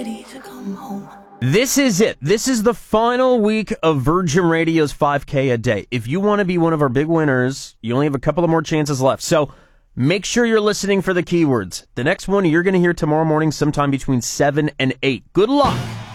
ready to come home. This is it. This is the final week of Virgin Radio's 5K a day. If you want to be one of our big winners, you only have a couple of more chances left. So make sure you're listening for the keywords. The next one you're going to hear tomorrow morning sometime between 7 and 8. Good luck.